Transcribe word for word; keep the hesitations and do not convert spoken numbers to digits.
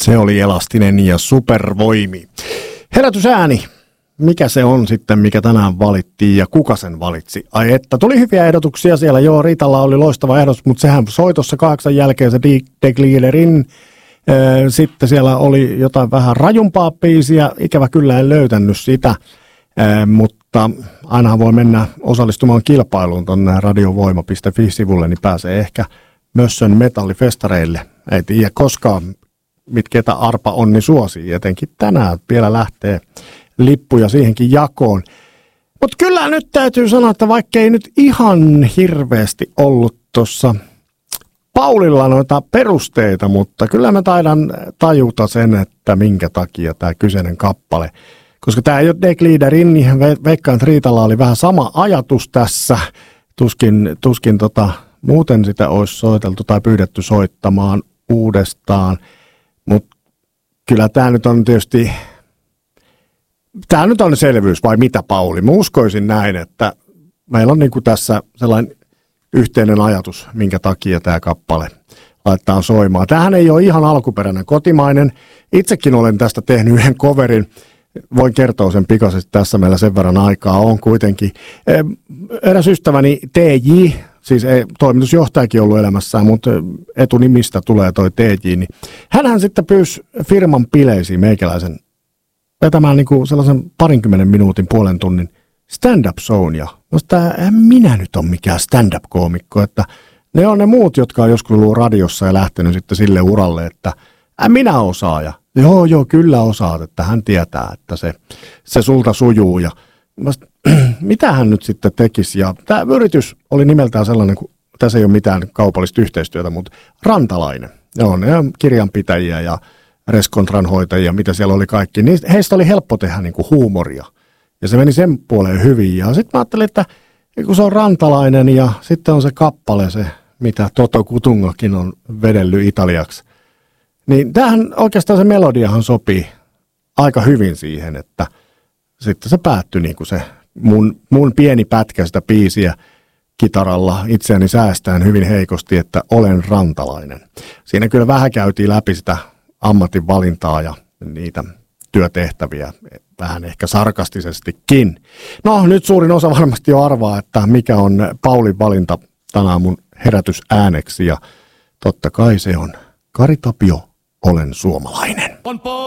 Se oli Elastinen ja Supervoimi. Herätysääni. Mikä se on sitten, mikä tänään valittiin ja kuka sen valitsi? Ai että, tuli hyviä ehdotuksia siellä. Joo, Riitalla oli loistava ehdotus, mutta sehän soi tuossa kahdeksan jälkeen se De Gliederin. Sitten siellä oli jotain vähän rajumpaa biisiä. Ikävä kyllä en löytänyt sitä, mutta ainahan voi mennä osallistumaan kilpailuun tuonne radiovoima piste fi-sivulle, niin pääsee ehkä Mössön metallifestareille. Ei tiedä koskaan, mitkä arpa onni suosii, etenkin tänään vielä lähtee lippuja siihenkin jakoon. Mutta kyllä nyt täytyy sanoa, että vaikka ei nyt ihan hirveästi ollut tuossa Paulilla noita perusteita, mutta kyllä mä taidan tajuta sen, että minkä takia tämä kyseinen kappale. Koska tämä ei ole De Gliederin, niin veikkaan, että Riitalla oli vähän sama ajatus tässä. Tuskin, tuskin tota, muuten sitä olisi soiteltu tai pyydetty soittamaan uudestaan. Mutta kyllä tämä nyt on tietysti, tämä nyt on selvyys vai mitä, Pauli? Mä uskoisin näin, että meillä on niinku tässä sellainen yhteinen ajatus, minkä takia tämä kappale laittaa soimaan. Tämähän ei ole ihan alkuperäinen kotimainen. Itsekin olen tästä tehnyt yhden coverin. Voin kertoa sen pikaisesti, tässä meillä sen verran aikaa on kuitenkin. Eräs ystäväni T J, siis ei, toimitusjohtajakin ollut elämässään, mutta etunimistä tulee toi T J, niin hänhän sitten pyysi firman bileisiin meikäläisen vetämään niin kuin sellaisen parinkymmenen minuutin puolen tunnin stand-up shown. Ja en minä nyt ole mikään stand-up-koomikko, että ne on ne muut, jotka on joskus ollut radiossa ja lähtenyt sitten sille uralle, että en minä osaa. Ja joo, joo, kyllä osaat, että hän tietää, että se, se sulta sujuu. Ja vasta, mitä hän nyt sitten tekisi? Ja tämä yritys oli nimeltään sellainen, kun tässä ei ole mitään kaupallista yhteistyötä, mutta Rantalainen. Joo, ne on kirjanpitäjiä ja reskontranhoitajia, mitä siellä oli kaikki. Niin heistä oli helppo tehdä niin kuin huumoria. Ja se meni sen puoleen hyvin. Ja sitten mä ajattelin, että kun se on Rantalainen ja sitten on se kappale, se mitä Toto Kutungakin on vedellyt italiaksi. Niin tämähän oikeastaan se melodiahan sopii aika hyvin siihen, että sitten se päättyi niin kuin se mun, mun pieni pätkä sitä biisiä kitaralla itseäni säästään hyvin heikosti, että olen rantalainen. Siinä kyllä vähän käytiin läpi sitä ammatin valintaa ja niitä työtehtäviä vähän ehkä sarkastisestikin. No nyt suurin osa varmasti jo arvaa, että mikä on Paulin valinta tänään mun herätysääneksi ja totta kai se on Kari Tapio, olen suomalainen.